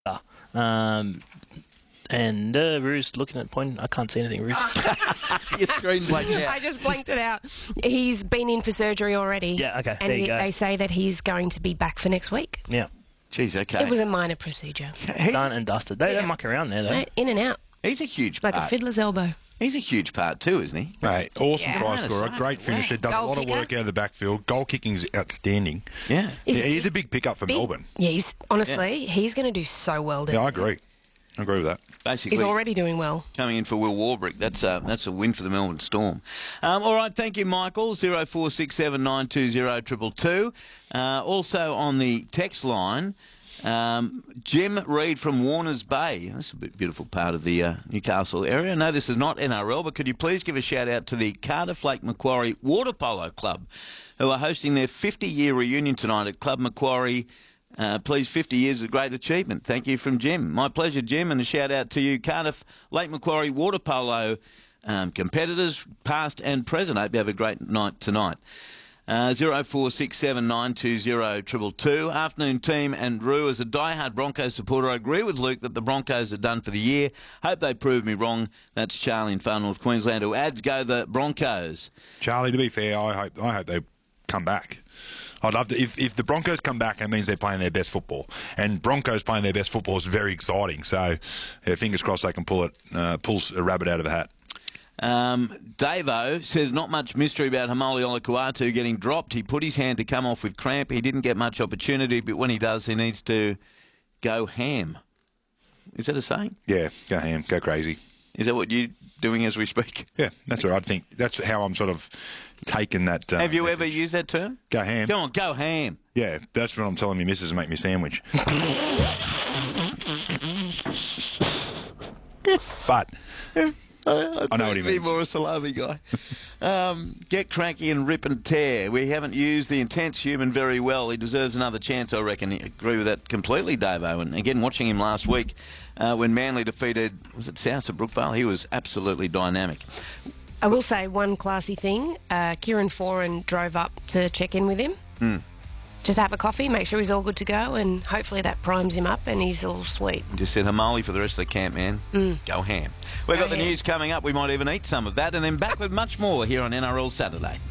And Rue's looking at point. I can't see anything, Rue. Your screen blanked out. I just blanked it out. He's been in for surgery already. Yeah, okay. And there you go. they say that he's going to be back for next week. Yeah. Jeez, okay. It was a minor procedure. Done and dusted. They don't muck around there, though. Right, in and out. He's a huge Like part. a fiddler's elbow. He's a huge part too, isn't he? Mate, awesome Yeah. try Yeah, scorer, so- great finisher, does Goal a lot of kicker. work out of the backfield. Goal kicking's outstanding. Yeah. He's a big pickup for Melbourne. Yeah, he's going to do so well down Yeah, I there. agree. I agree with that. Basically, He's already doing well. coming in for Will Warbrick. That's a win for the Melbourne Storm. All right, thank you, Michael. 0467 920 222. Also on the text line, Jim Reid from Warners Bay. That's a beautiful part of the Newcastle area. No, this is not NRL, but could you please give a shout out to the Cardiff Lake Macquarie Water Polo Club, who are hosting their 50-year reunion tonight at Club Macquarie. Please, 50 years is a great achievement. Thank you from Jim. My pleasure, Jim, and a shout out to you, Cardiff Lake Macquarie Water Polo competitors, past and present. I hope you have a great night tonight. 0467 920 222. Afternoon team and Rue, as a diehard Broncos supporter, I agree with Luke that the Broncos are done for the year. Hope they prove me wrong. That's Charlie in Far North Queensland, who adds go the Broncos. Charlie, to be fair, I hope they come back. I'd love to. If the Broncos come back, that means they're playing their best football. And Broncos playing their best football is very exciting. So, fingers crossed they can pull a rabbit out of a hat. Davo says not much mystery about Hamoli Olakuatu getting dropped. He put his hand to come off with cramp. He didn't get much opportunity, but when he does, he needs to go ham. Is that a saying? Yeah, go ham, go crazy. Is that what you're doing as we speak? Yeah, that's what I think. That's how I'm sort of taking that. Have you ever used that term? Go ham? Come on, go ham. Yeah, that's what I'm telling my missus to make me a sandwich. But I know what he Be means. more a salami guy. Get cranky and rip and tear. We haven't used the intense human very well. He deserves another chance, I reckon. I agree with that completely, Davo. And again, watching him last week when Manly defeated, was it South of Brookvale? He was absolutely dynamic. I will say one classy thing. Kieran Foran drove up to check in with him. Just have a coffee, make sure he's all good to go, and hopefully that primes him up and he's all sweet. Just said Hamoli for the rest of the camp, man. Go ham. We've got the ham. news coming up. We might even eat some of that. And then back with much more here on NRL Saturday.